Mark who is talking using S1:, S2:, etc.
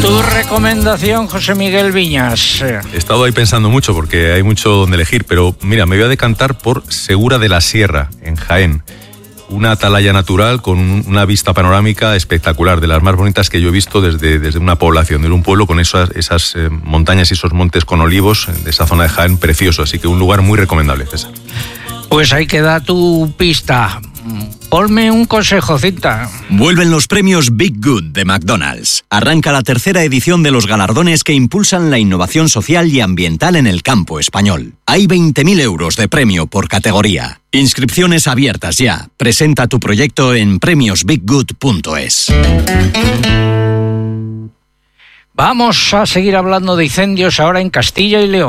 S1: Tu recomendación, José Miguel Viñas.
S2: He estado ahí pensando mucho porque hay mucho donde elegir, pero mira, me voy a decantar por Segura de la Sierra, en Jaén. Una atalaya natural con una vista panorámica espectacular, de las más bonitas que yo he visto desde una población, de un pueblo con esas montañas y esos montes con olivos de esa zona de Jaén, precioso. Así que un lugar muy recomendable, César.
S1: Pues ahí queda tu pista. Ponme un consejo, Cinta.
S3: Vuelven los premios Big Good de McDonald's. Arranca la tercera edición de los galardones que impulsan la innovación social y ambiental en el campo español. Hay 20.000 euros de premio por categoría. Inscripciones abiertas ya. Presenta tu proyecto en premiosbiggood.es.
S1: Vamos a seguir hablando de incendios ahora en Castilla y León.